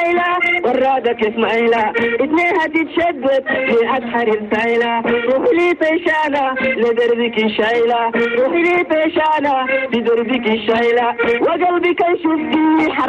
مايلة ورادك اسماعيلة اتنينها تتشدد في أسحر سايلة روحي لي طيشانة لدربك شايلة روحي لي طيشانة لدربك شايلة وقلبك يشوف فيه